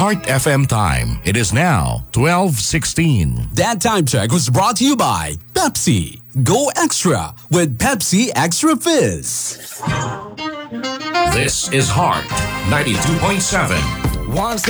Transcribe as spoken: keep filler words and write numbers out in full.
Heart F M time. It is now twelve sixteen. That time check was brought to you by Pepsi. Go extra with Pepsi Extra Fizz. This is Heart ninety-two point seven. Once